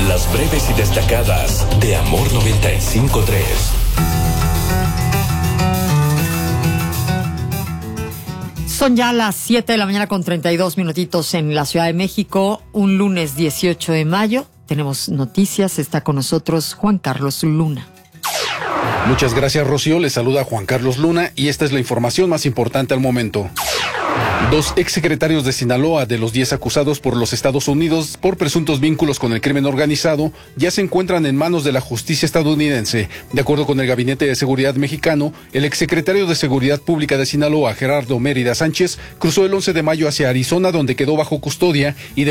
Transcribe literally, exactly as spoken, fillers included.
Las breves y destacadas de Amor noventa y cinco punto tres. Son ya las siete de la mañana con treinta y dos minutitos en la Ciudad de México, un lunes dieciocho de mayo. Tenemos noticias, está con nosotros Juan Carlos Luna. Muchas gracias, Rocío. Les saluda Juan Carlos Luna y esta es la información más importante al momento. Dos exsecretarios de Sinaloa, de los diez acusados por los Estados Unidos por presuntos vínculos con el crimen organizado, ya se encuentran en manos de la justicia estadounidense. De acuerdo con el Gabinete de Seguridad mexicano, el exsecretario de Seguridad Pública de Sinaloa, Gerardo Mérida Sánchez, cruzó el once de mayo hacia Arizona, donde quedó bajo custodia y de